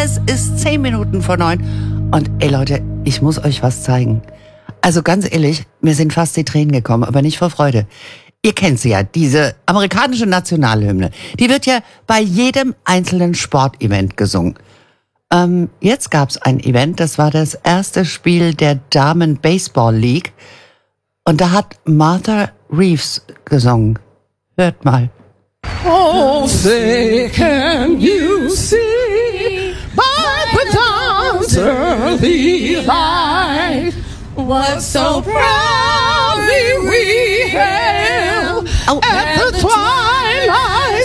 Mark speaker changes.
Speaker 1: Es ist 10 Minuten vor 9. Und ey Leute, ich muss euch was zeigen. Also ganz ehrlich, mir sind fast die Tränen gekommen, aber nicht vor Freude. Ihr kennt sie ja, diese amerikanische Nationalhymne. Die wird ja bei jedem einzelnen Sportevent gesungen. Jetzt gab's ein Event, das war das erste Spiel der Damen Baseball League. Und da hat Martha Reeves gesungen. Hört mal.
Speaker 2: Oh, say, can you see by the dawn's early light what so proudly we hailed
Speaker 1: Oh.
Speaker 2: at the twilight's